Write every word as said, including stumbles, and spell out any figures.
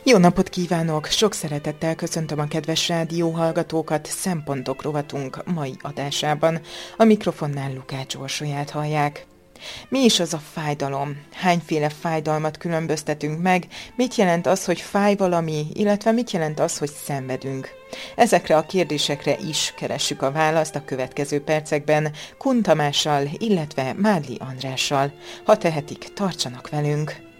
Jó napot kívánok! Sok szeretettel köszöntöm a kedves rádióhallgatókat Szempontok rovatunk mai adásában. A mikrofonnál Lukács Orsolyát hallják. Mi is az a fájdalom? Hányféle fájdalmat különböztetünk meg? Mit jelent az, hogy fáj valami, illetve mit jelent az, hogy szenvedünk? Ezekre a kérdésekre is keressük a választ a következő percekben Kun Tamással, illetve Mádli Andrással. Ha tehetik, tartsanak velünk!